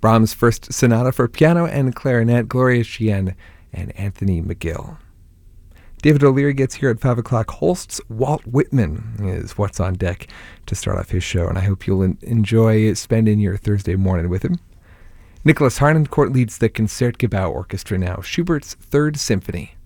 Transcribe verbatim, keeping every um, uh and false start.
Brahms' First Sonata for piano and clarinet, Gloria Chien and Anthony McGill. David O'Leary gets here at five o'clock. Holst's Walt Whitman is what's on deck to start off his show, and I hope you'll enjoy spending your Thursday morning with him. Nicholas Harnoncourt leads the Concertgebouw Orchestra now, Schubert's Third Symphony.